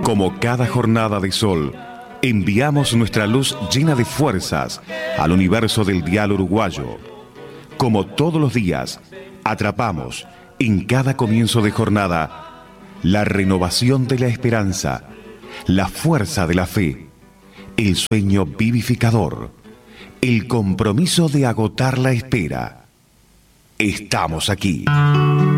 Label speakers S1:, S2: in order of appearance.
S1: Como cada jornada de sol, enviamos nuestra luz llena de fuerzas al universo del dial uruguayo. Como todos los días, atrapamos en cada comienzo de jornada la renovación de la esperanza, la fuerza de la fe, el sueño vivificador, el compromiso de agotar la espera. Estamos aquí.